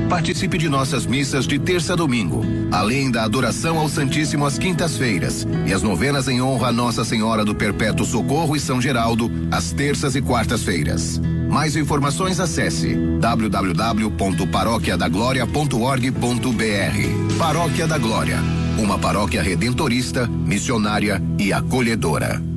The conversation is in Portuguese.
Participe de nossas missas de terça a domingo, além da adoração ao Santíssimo às quintas-feiras e as novenas em honra a Nossa Senhora do Perpétuo Socorro e São Geraldo às terças e quartas-feiras. Mais informações, acesse www.paroquiadagloria.org.br. Paróquia da Glória, uma paróquia redentorista, missionária e acolhedora.